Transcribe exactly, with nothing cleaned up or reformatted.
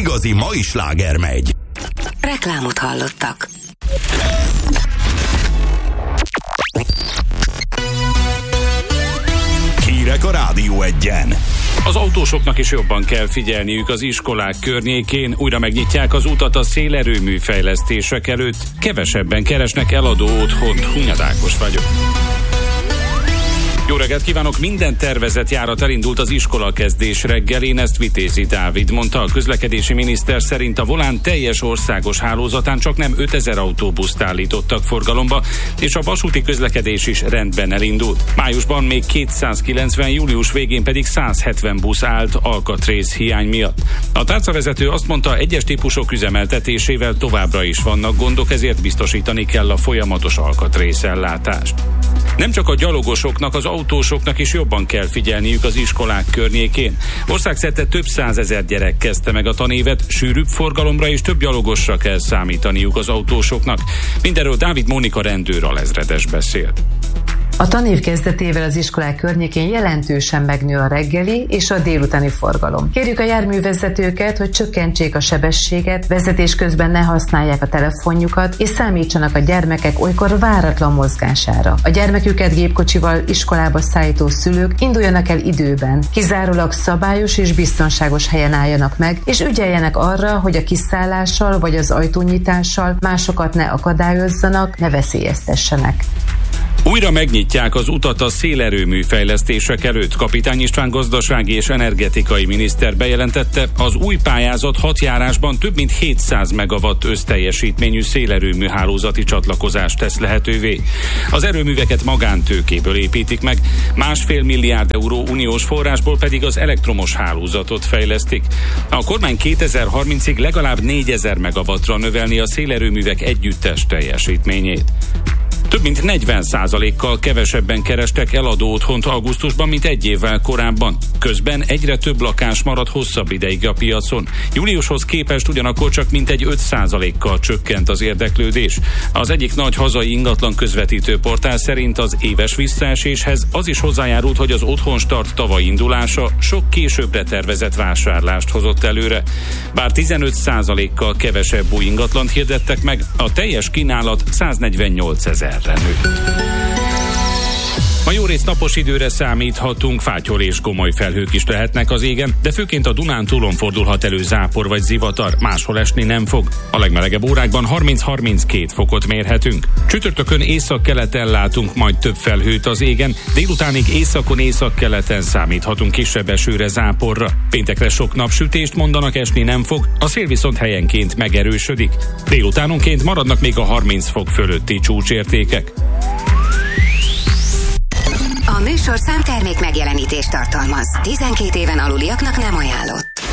igazi mai sláger megy. Reklámot hallottak. Hírek a Rádió Egyen. Az autósoknak is jobban kell figyelniük az iskolák környékén, újra megnyitják az utat a szélerőmű fejlesztések előtt, kevesebben keresnek eladó otthont. Hunyad Ákos vagyok. Jó reggelt kívánok! Minden tervezett járat elindult az iskolakezdés reggelén, ezt Vitézi Dávid mondta. A közlekedési miniszter szerint a Volán teljes országos hálózatán csak nem ötezer autóbuszt állítottak forgalomba, és a vasúti közlekedés is rendben elindult. Májusban még kétszázkilencven, július végén pedig száz hetven busz állt alkatrész hiány miatt. A tárcavezető azt mondta, egyes típusok üzemeltetésével továbbra is vannak gondok, ezért biztosítani kell a folyamatos alkatrészellátást. Nem csak a gyalogosoknak, az autósoknak is jobban kell figyelniük az iskolák környékén. Országszerte több százezer gyerek kezdte meg a tanévet, sűrűbb forgalomra és több gyalogosra kell számítaniuk az autósoknak. Mindenről Dávid Mónika rendőr alezredes beszélt. A tanév kezdetével az iskolák környékén jelentősen megnő a reggeli és a délutáni forgalom. Kérjük a járművezetőket, hogy csökkentsék a sebességet, vezetés közben ne használják a telefonjukat, és számítsanak a gyermekek olykor váratlan mozgására. A gyermeküket gépkocsival iskolába szállító szülők induljanak el időben, kizárólag szabályos és biztonságos helyen álljanak meg, és ügyeljenek arra, hogy a kiszállással vagy az ajtónyitással másokat ne akadályozzanak, ne veszélyeztessenek. Újra megnyitják az utat a szélerőmű fejlesztések előtt. Kapitány István gazdasági és energetikai miniszter bejelentette, az új pályázat hat járásban több mint hétszáz megawatt összteljesítményű szélerőmű hálózati csatlakozást tesz lehetővé. Az erőműveket magántőkéből építik meg, másfél milliárd euró uniós forrásból pedig az elektromos hálózatot fejlesztik. A kormány kétezer-harmincig legalább négyezer megawattra növelni a szélerőművek együttes teljesítményét. Több mint negyven százalékkal kevesebben kerestek eladó otthont augusztusban, mint egy évvel korábban. Közben egyre több lakás marad hosszabb ideig a piacon. Júliushoz képest ugyanakkor csak mintegy öt százalékkal csökkent az érdeklődés. Az egyik nagy hazai ingatlan közvetítő portál szerint az éves visszaeséshez az is hozzájárult, hogy az Otthonstart tavaly indulása sok későbbre tervezett vásárlást hozott előre. Bár tizenöt százalékkal kevesebb új ingatlant hirdettek meg, a teljes kínálat száznegyvennyolcezer. Ma jórészt napos időre számíthatunk, fátyol és gomoly felhők is lehetnek az égen, de főként a Dunántúlon fordulhat elő zápor vagy zivatar, máshol esni nem fog. A legmelegebb órákban harminc-harminckét fokot mérhetünk. Csütörtökön északkeleten látunk majd több felhőt az égen, délutánig északon északkeleten számíthatunk kisebb esőre, záporra. Péntekre sok napsütést mondanak, esni nem fog, a szél viszont helyenként megerősödik. Délutánonként maradnak még a harminc fok fölötti csúcsértékek. A műsorszám termék megjelenítést tartalmaz. tizenkét éven aluliaknak nem ajánlott.